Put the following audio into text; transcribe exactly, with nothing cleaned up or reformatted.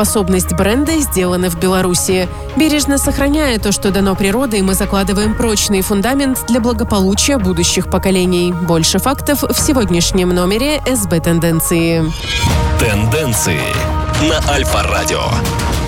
конкурентоспособность бренда сделаны в Беларуси. Бережно сохраняя то, что дано природой, мы закладываем прочный фундамент для благополучия будущих поколений. Больше фактов в сегодняшнем номере СБ Тенденции. Тенденции на Альфа Радио.